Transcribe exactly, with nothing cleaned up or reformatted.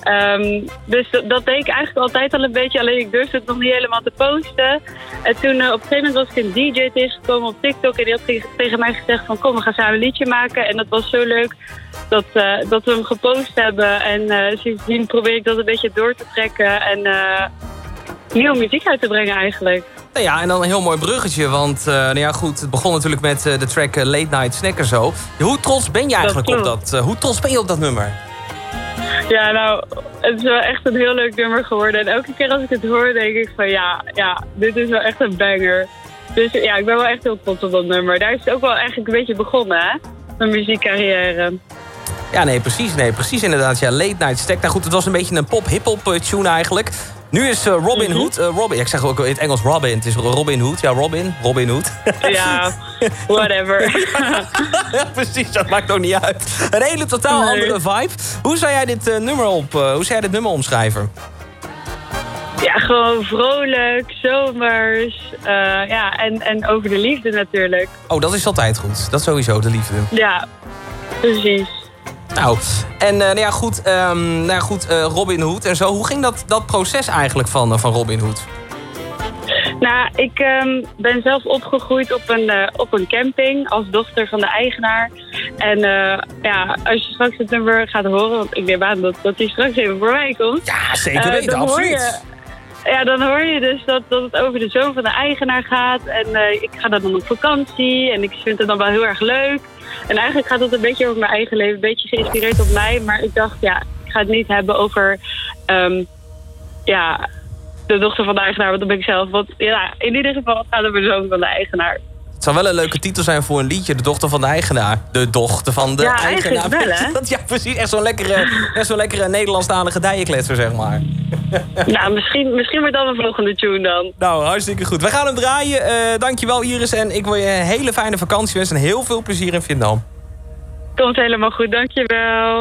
Um, dus dat, dat deed ik eigenlijk altijd al een beetje. Alleen ik durfde het nog niet helemaal te posten. En toen uh, op een gegeven moment was ik een D J tegengekomen op TikTok. En die had tegen mij gezegd van kom, we gaan samen een liedje maken. En dat was zo leuk dat, uh, dat we hem gepost hebben. En uh, sindsdien probeer ik dat een beetje door te trekken. En uh, nieuwe muziek uit te brengen eigenlijk. Nou ja, en dan een heel mooi bruggetje. Want uh, nou ja, goed, het begon natuurlijk met uh, de track uh, Late Night Snacker zo. Hoe trots ben je eigenlijk dat op dat? Uh, hoe trots ben je op dat nummer? Ja, nou, het is wel echt een heel leuk nummer geworden. En elke keer als ik het hoor, denk ik van ja, ja, dit is wel echt een banger. Dus ja, ik ben wel echt heel trots op dat nummer. Daar is het ook wel eigenlijk een beetje begonnen, hè? Mijn muziekcarrière. Ja, nee, precies. Nee, precies inderdaad. Ja, Late Night Snack. Nou goed, het was een beetje een pop-hip-hop tune eigenlijk. Nu is uh, Robin mm-hmm. Hood. Uh, Robin, ik zeg ook in het Engels Robin. Het is Robin Hood. Ja, Robin. Robin Hood. Ja, whatever. Ja, precies, dat maakt ook niet uit. Een hele totaal nee. andere vibe. Hoe zou jij dit uh, nummer op? Uh, hoe zou jij dit nummer omschrijven? Ja, gewoon vrolijk, zomers. Uh, ja, en, en over de liefde natuurlijk. Oh, dat is altijd goed. Dat sowieso, de liefde. Ja, precies. Nou, en uh, nou ja, goed, um, nou ja, goed uh, Robin Hood en zo. Hoe ging dat, dat proces eigenlijk van, uh, van Robin Hood? Nou, ik um, ben zelf opgegroeid op een, uh, op een camping als dochter van de eigenaar. En uh, ja, als je straks het nummer gaat horen, want ik neem aan dat, dat die straks even voorbij komt. Ja, zeker weten, uh, absoluut. Je, ja, dan hoor je dus dat, dat het over de zoon van de eigenaar gaat. En uh, ik ga dan op vakantie en ik vind het dan wel heel erg leuk. En eigenlijk gaat het een beetje over mijn eigen leven, een beetje geïnspireerd op mij. Maar ik dacht, ja, ik ga het niet hebben over um, ja, de dochter van de eigenaar, want dat ben ik zelf. Want ja, in ieder geval gaat het over de zoon van de eigenaar. Het zou wel een leuke titel zijn voor een liedje, de dochter van de eigenaar. De dochter van de ja, eigenaar. Ja, eigenlijk wel, hè? Ja, precies. Echt zo'n lekkere, echt zo'n lekkere Nederlandstalige dijenkletser, zeg maar. Nou, misschien, misschien wordt dat een volgende tune dan. Nou, hartstikke goed. We gaan hem draaien. Uh, dankjewel, Iris. En ik wil je een hele fijne vakantie wensen en heel veel plezier in Vietnam. Komt helemaal goed, dankjewel.